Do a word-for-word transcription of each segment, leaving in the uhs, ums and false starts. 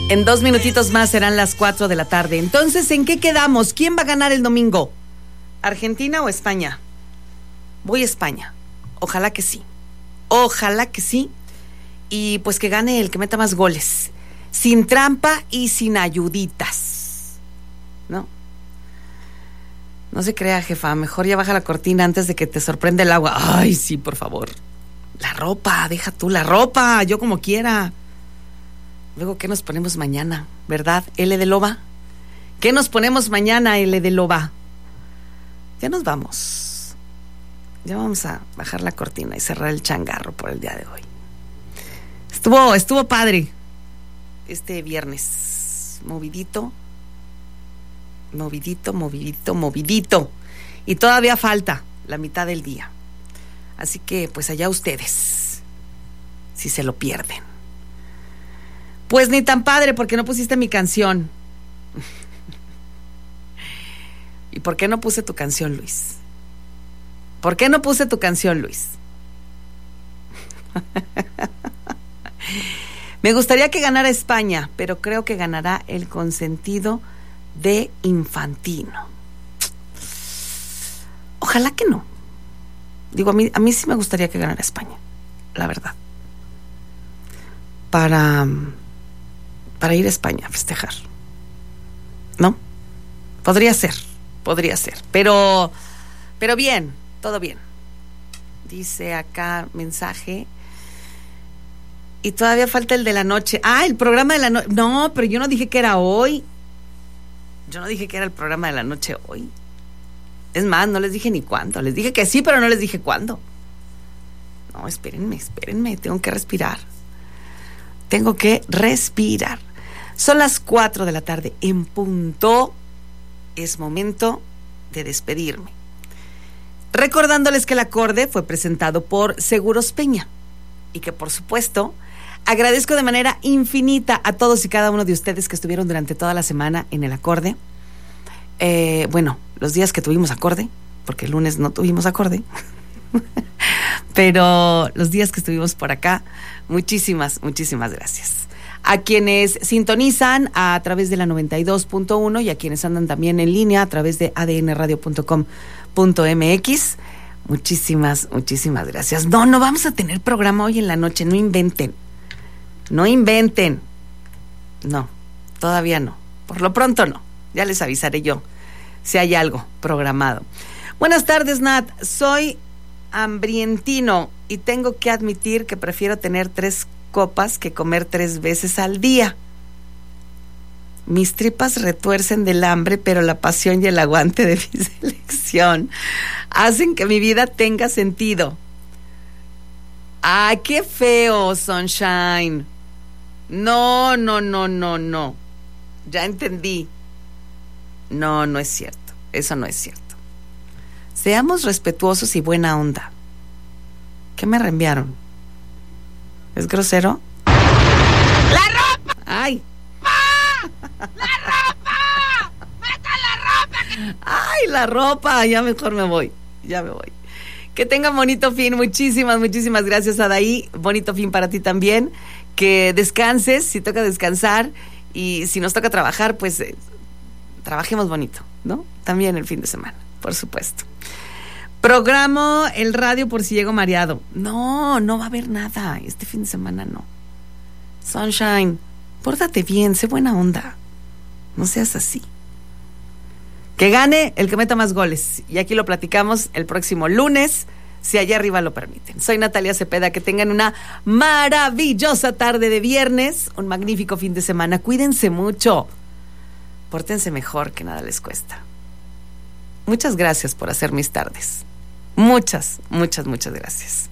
En dos minutitos más serán las cuatro de la tarde. Entonces, ¿en qué quedamos? ¿Quién va a ganar el domingo? ¿Argentina o España? Voy a España. Ojalá que sí. Ojalá que sí. Y pues que gane el que meta más goles. Sin trampa y sin ayuditas. ¿No? No se crea, jefa. Mejor ya baja la cortina antes de que te sorprenda el agua. Ay, sí, por favor. La ropa, deja tú la ropa. Yo como quiera. Luego, ¿qué nos ponemos mañana? ¿Verdad, L de Loba? ¿Qué nos ponemos mañana, L de Loba? Ya nos vamos. Ya vamos a bajar la cortina y cerrar el changarro por el día de hoy. Estuvo, estuvo padre este viernes. Movidito. Movidito, movidito, movidito. Y todavía falta la mitad del día. Así que, pues allá ustedes, si se lo pierden. Pues ni tan padre, porque no pusiste mi canción. ¿Y por qué no puse tu canción, Luis? ¿Por qué no puse tu canción, Luis? Me gustaría que ganara España, pero creo que ganará el consentido de Infantino. Ojalá que no. Digo, a mí, a mí sí me gustaría que ganara España, la verdad. Para... para ir a España a festejar, ¿no? Podría ser, podría ser, pero, pero bien, todo bien. Dice acá mensaje, y todavía falta el de la noche. Ah, el programa de la noche. No, pero yo no dije que era hoy. Yo no dije que era el programa de la noche hoy. Es más, no les dije ni cuándo. Les dije que sí, pero no les dije cuándo. No, espérenme, espérenme, tengo que respirar. Tengo que respirar. Son las cuatro de la tarde en punto. Es momento de despedirme. Recordándoles que el acorde fue presentado por Seguros Peña. Y que, por supuesto, agradezco de manera infinita a todos y cada uno de ustedes que estuvieron durante toda la semana en el acorde. Eh, bueno, los días que tuvimos acorde, porque el lunes no tuvimos acorde. Pero los días que estuvimos por acá, muchísimas, muchísimas gracias. A quienes sintonizan a través de la noventa y dos punto uno y a quienes andan también en línea a través de a d n radio punto com punto m x, muchísimas, muchísimas gracias. No, no vamos a tener programa hoy en la noche, no inventen. No inventen. No, todavía no. Por lo pronto no. Ya les avisaré yo si hay algo programado. Buenas tardes, Nat. Soy hambrientino y tengo que admitir que prefiero tener tres copas que comer tres veces al día. Mis tripas retuercen del hambre, pero la pasión y el aguante de mi selección hacen que mi vida tenga sentido. ¡Ay, qué feo, Sunshine! No, no, no, no, no. Ya entendí. No, no es cierto. Eso no es cierto. Seamos respetuosos y buena onda. ¿Qué me reenviaron? ¿Es grosero? ¡La ropa! ¡Ay! ¡La ropa! ¡Meta la ropa! ¡Ay, la ropa! Ya mejor me voy. Ya me voy. Que tengan bonito fin. Muchísimas, muchísimas gracias, Adaí. Bonito fin para ti también. Que descanses, si toca descansar. Y si nos toca trabajar, pues eh, trabajemos bonito, ¿no? También el fin de semana, por supuesto. Programo el radio por si llego mareado. No, no va a haber nada. Este fin de semana no. Sunshine, pórtate bien, sé buena onda. No seas así. Que gane el que meta más goles. Y aquí lo platicamos el próximo lunes, si allá arriba lo permiten. Soy Natalia Cepeda. Que tengan una maravillosa tarde de viernes. Un magnífico fin de semana. Cuídense mucho. Pórtense mejor, que nada les cuesta. Muchas gracias por hacer mis tardes. Muchas, muchas, muchas gracias.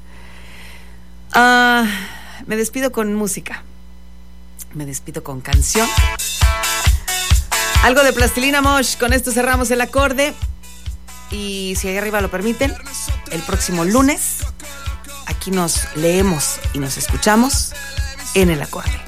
Uh, me despido con música. Me despido con canción. Algo de Plastilina Mosh. Con esto cerramos el acorde. Y si ahí arriba lo permiten, el próximo lunes aquí nos leemos y nos escuchamos en el acorde.